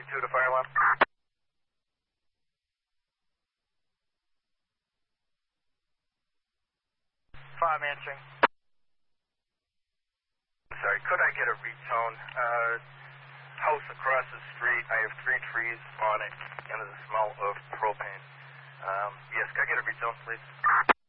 to fire alarm. 5 answering. Sorry, could I get a retone? House across the street, I have 3 trees on it, and there's a smell of propane. Yes, could I get a retone, please?